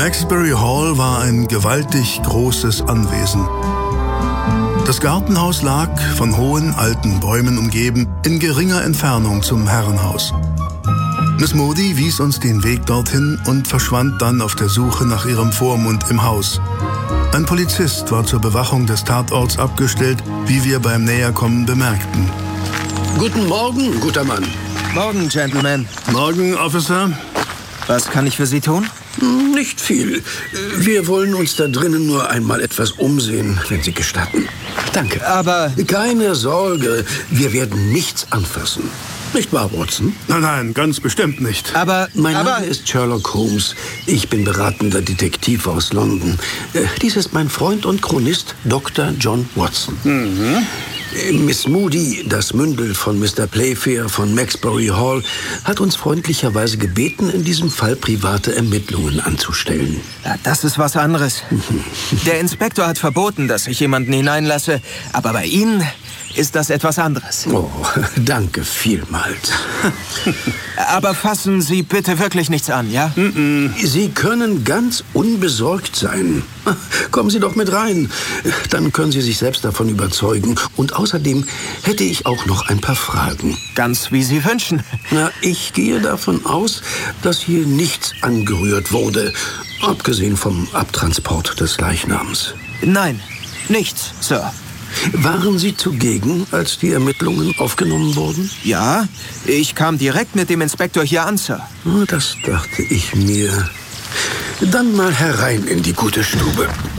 Maxbury Hall war ein gewaltig großes Anwesen. Das Gartenhaus lag, von hohen, alten Bäumen umgeben, in geringer Entfernung zum Herrenhaus. Miss Moody wies uns den Weg dorthin und verschwand dann auf der Suche nach ihrem Vormund im Haus. Ein Polizist war zur Bewachung des Tatorts abgestellt, wie wir beim Näherkommen bemerkten. Guten Morgen, guter Mann. Morgen, Gentlemen. Morgen, Officer. Was kann ich für Sie tun? Nicht viel. Wir wollen uns da drinnen nur einmal etwas umsehen, wenn Sie gestatten. Danke. Aber... Keine Sorge, wir werden nichts anfassen. Nicht wahr, Watson? Nein, ganz bestimmt nicht. Aber... Mein Name ist Sherlock Holmes. Ich bin beratender Detektiv aus London. Dies ist mein Freund und Chronist, Dr. John Watson. Miss Moody, das Mündel von Mr. Playfair von Maxbury Hall, hat uns freundlicherweise gebeten, in diesem Fall private Ermittlungen anzustellen. Ja, das ist was anderes. Der Inspektor hat verboten, dass ich jemanden hineinlasse. Aber bei Ihnen ist das etwas anderes. Oh, danke vielmals. Aber fassen Sie bitte wirklich nichts an, ja? Sie können ganz unbesorgt sein. Kommen Sie doch mit rein. Dann können Sie sich selbst davon überzeugen. Und außerdem hätte ich auch noch ein paar Fragen. Ganz wie Sie wünschen. Na, ich gehe davon aus, dass hier nichts angerührt wurde. Abgesehen vom Abtransport des Leichnams. Nein, nichts, Sir. Waren Sie zugegen, als die Ermittlungen aufgenommen wurden? Ja, ich kam direkt mit dem Inspektor hier an, Sir. Das dachte ich mir. Dann mal herein in die gute Stube.